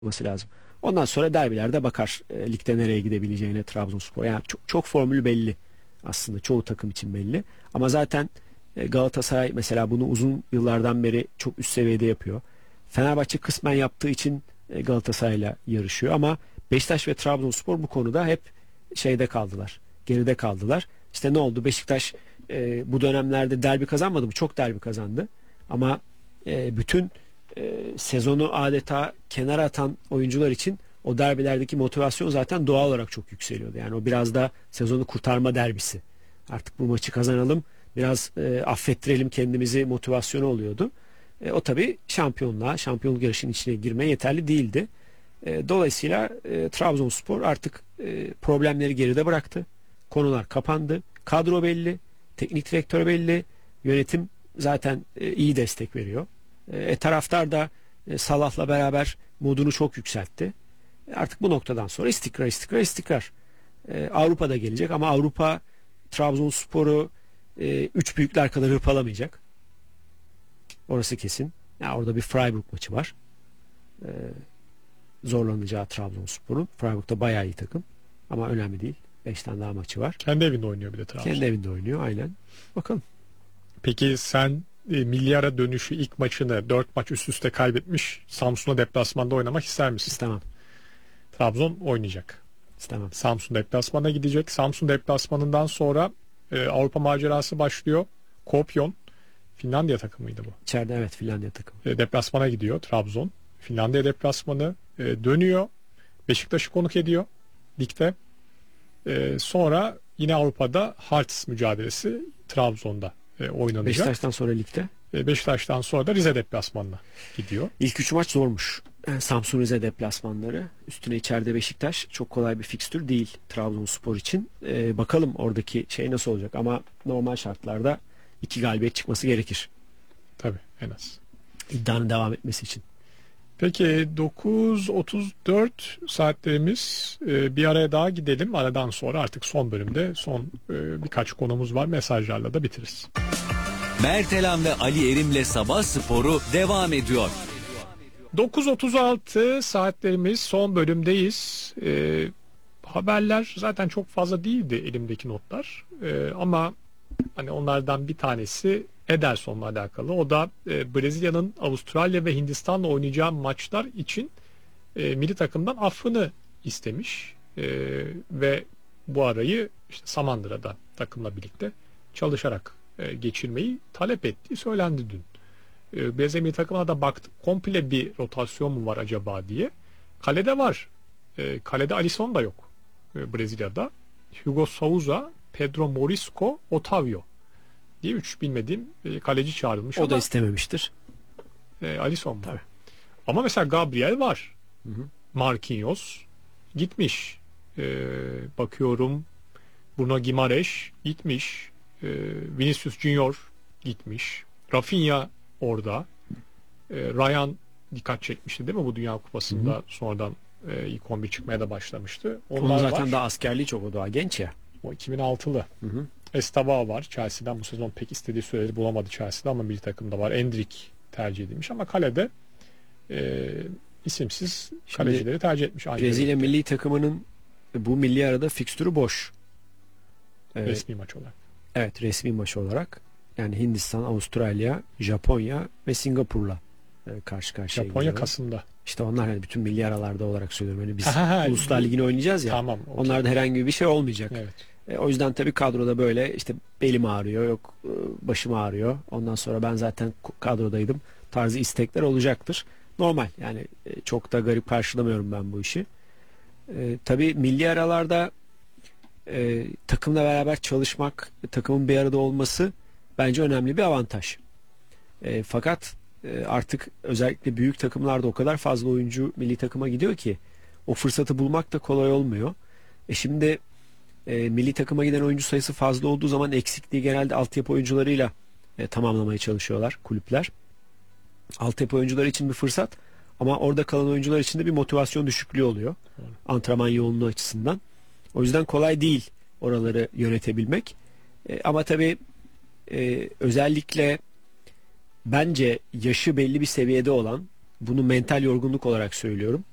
olması lazım. Ondan sonra derbilerde bakar ligde nereye gidebileceğine Trabzonspor. Yani çok formülü belli aslında. Çoğu takım için belli. Ama zaten Galatasaray mesela bunu uzun yıllardan beri çok üst seviyede yapıyor. Fenerbahçe kısmen yaptığı için Galatasaray'la yarışıyor ama Beşiktaş ve Trabzonspor bu konuda hep şeyde kaldılar. Geride kaldılar. İşte ne oldu? Beşiktaş bu dönemlerde derbi kazanmadı mı? Çok derbi kazandı. Ama bütün sezonu adeta kenara atan oyuncular için o derbilerdeki motivasyon zaten doğal olarak çok yükseliyordu. Yani o biraz da sezonu kurtarma derbisi. Artık bu maçı kazanalım, biraz affettirelim kendimizi motivasyonu oluyordu. O tabii şampiyonluk yarışının içine girmeye yeterli değildi. Dolayısıyla Trabzonspor artık problemleri geride bıraktı. Konular kapandı. Kadro belli, teknik direktör belli, yönetim zaten iyi destek veriyor. Taraftar da Salah'la beraber modunu çok yükseltti. Artık bu noktadan sonra istikrar. Avrupa'da gelecek ama Avrupa Trabzonspor'u üç büyükler kadar hırpalamayacak. Orası kesin. Yani orada bir Freiburg maçı var. Zorlanacağı Trabzonspor'un. Freiburg da bayağı iyi takım. Ama önemli değil. 5 tane daha maçı var. Kendi evinde oynuyor bir de Trabzon. Kendi evinde oynuyor aynen. Bakalım. Peki sen milli ara dönüşü ilk maçını 4 maç üst üste kaybetmiş Samsun'a deplasmanda oynamak ister misin? İstemem. Trabzon oynayacak. İstemem. Samsun deplasmana gidecek. Samsun deplasmanından sonra Avrupa macerası başlıyor. Kopyon. Finlandiya takımıydı bu. İçeride evet, Finlandiya takımı. Deplasmana gidiyor Trabzon. Finlandiya deplasmanı dönüyor. Beşiktaş'ı konuk ediyor ligde. Sonra yine Avrupa'da Hearts mücadelesi Trabzon'da oynanacak. Beşiktaş'tan sonra ligde. Beşiktaş'tan sonra da Rize deplasmanına gidiyor. İlk 3 maç zormuş. Samsun Rize deplasmanları. Üstüne içeride Beşiktaş. Çok kolay bir fikstür değil Trabzonspor için. Bakalım oradaki şey nasıl olacak ama normal şartlarda 2 galibiyet çıkması gerekir. Tabii en az. İddianın devam etmesi için. Peki 9.34 saatlerimiz, bir araya daha gidelim. Aradan sonra artık son bölümde birkaç konumuz var. Mesajlarla da bitiririz. Mertelan ve Ali Erim'le Sabah Sporu devam ediyor. 9.36 saatlerimiz, son bölümdeyiz. Haberler zaten çok fazla değildi elimdeki notlar. Ama hani onlardan bir tanesi Ederson'la alakalı. O da Brezilya'nın Avustralya ve Hindistan'la oynayacağı maçlar için milli takımdan affını istemiş. Ve bu arayı işte Samandıra'da takımla birlikte çalışarak geçirmeyi talep ettiği söylendi dün. Brezilya milli takımına da baktım. Komple bir rotasyon mu var acaba diye. Kalede var. Kalede Alisson da yok Brezilya'da. Hugo Souza, Pedro Morisco, Otavio diye 3 bilmediğim kaleci çağrılmış. O da istememiştir. Alisson mu? Tabii. Ama mesela Gabriel var. Hı hı. Marquinhos gitmiş. Bakıyorum Bruno Guimaraes gitmiş. Vinicius Junior gitmiş. Rafinha orada. Ryan dikkat çekmişti değil mi bu Dünya Kupası'nda? Hı hı. Sonradan ilk 11 çıkmaya da başlamıştı. Onun zaten var. Daha askerliği çok, o daha genç ya. O 2006'lı. Hı hı. Estava var Chelsea'den, bu sezon pek istediği süreleri bulamadı Chelsea'de ama milli takımda var. Endrick tercih edilmiş ama kalede isimsiz kalecileri tercih etmiş. Brezilya milli takımının bu milli arada fikstürü boş. Resmi maç olarak. Evet, resmi maç olarak. Yani Hindistan, Avustralya, Japonya ve Singapur'la karşı karşıya Japonya gidiyorlar. Kasım'da. İşte onlar hani bütün milli aralarda olarak söylüyorum. Yani biz Uluslar Ligi'ni oynayacağız ya. Tamam, okay. Onlarda herhangi bir şey olmayacak. Evet. O yüzden tabii kadroda böyle işte belim ağrıyor, yok başım ağrıyor. Ondan sonra ben zaten kadrodaydım tarzı istekler olacaktır. Normal yani, çok da garip karşılamıyorum ben bu işi. Tabii milli aralarda takımla beraber çalışmak, takımın bir arada olması bence önemli bir avantaj. Fakat artık özellikle büyük takımlarda o kadar fazla oyuncu milli takıma gidiyor ki o fırsatı bulmak da kolay olmuyor. Şimdi milli takıma giden oyuncu sayısı fazla olduğu zaman eksikliği genelde altyapı oyuncularıyla tamamlamaya çalışıyorlar kulüpler. Altyapı oyuncuları için bir fırsat ama orada kalan oyuncular için de bir motivasyon düşüklüğü oluyor. Antrenman yoğunluğu açısından. O yüzden kolay değil oraları yönetebilmek. Ama tabii özellikle bence yaşı belli bir seviyede olan, bunu mental yorgunluk olarak söylüyorum.